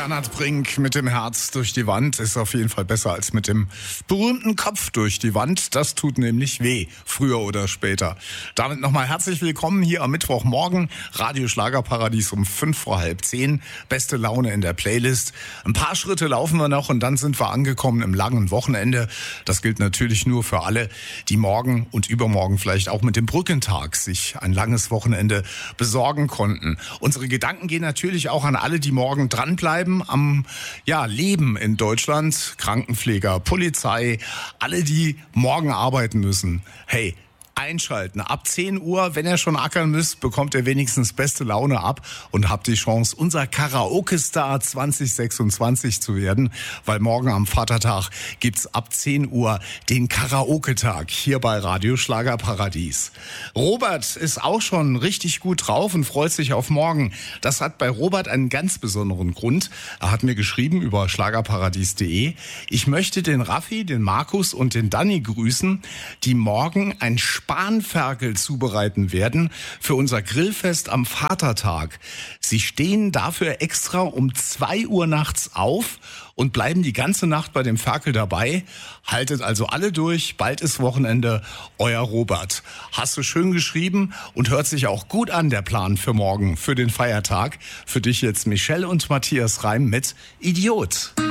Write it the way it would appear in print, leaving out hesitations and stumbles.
Bernhard Brink mit dem Herz durch die Wand ist auf jeden Fall besser als mit dem berühmten Kopf durch die Wand. Das tut nämlich weh, früher oder später. Damit nochmal herzlich willkommen hier am Mittwochmorgen. Radio Schlagerparadies um 5:10. Beste Laune in der Playlist. Ein paar Schritte laufen wir noch und dann sind wir angekommen im langen Wochenende. Das gilt natürlich nur für alle, die morgen und übermorgen vielleicht auch mit dem Brückentag sich ein langes Wochenende besorgen konnten. Unsere Gedanken gehen natürlich auch an alle, die morgen dranbleiben am Leben in Deutschland. Krankenpfleger, Polizei, alle, die morgen arbeiten müssen. Hey, einschalten. Ab 10 Uhr, wenn ihr schon ackern müsst, bekommt ihr wenigstens beste Laune ab und habt die Chance, unser Karaoke-Star 2026 zu werden, weil morgen am Vatertag gibt's ab 10 Uhr den Karaoke-Tag hier bei Radio Schlagerparadies. Robert ist auch schon richtig gut drauf und freut sich auf morgen. Das hat bei Robert einen ganz besonderen Grund. Er hat mir geschrieben über schlagerparadies.de. Ich möchte den Raffi, den Markus und den Danny grüßen, die morgen ein Spanferkel zubereiten werden für unser Grillfest am Vatertag. Sie stehen dafür extra um 2 Uhr nachts auf und bleiben die ganze Nacht bei dem Ferkel dabei. Haltet also alle durch, bald ist Wochenende, euer Robert. Hast du schön geschrieben und hört sich auch gut an, der Plan für morgen, für den Feiertag. Für dich jetzt Michelle und Matthias Reim mit Idiot.